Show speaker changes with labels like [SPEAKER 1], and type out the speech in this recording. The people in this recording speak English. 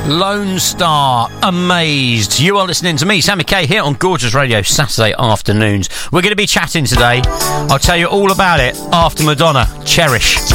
[SPEAKER 1] Lone Star, Amazed. You are listening to me, Sammy K, here on Gorgeous Radio, Saturday afternoons. We're going to be chatting today. I'll tell you all about it after Madonna, Cherish.